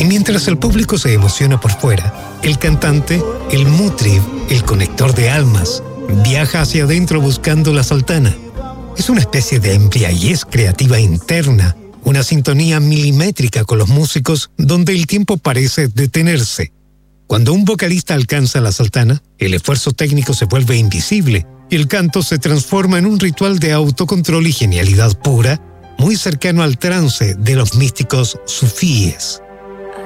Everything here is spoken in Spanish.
Y mientras el público se emociona por fuera, el cantante, el mutrib, el conector de almas, viaja hacia adentro buscando la sultana. Es una especie de embriaguez creativa interna, una sintonía milimétrica con los músicos donde el tiempo parece detenerse. Cuando un vocalista alcanza la sultana, el esfuerzo técnico se vuelve invisible y el canto se transforma en un ritual de autocontrol y genialidad pura, muy cercano al trance de los místicos sufíes.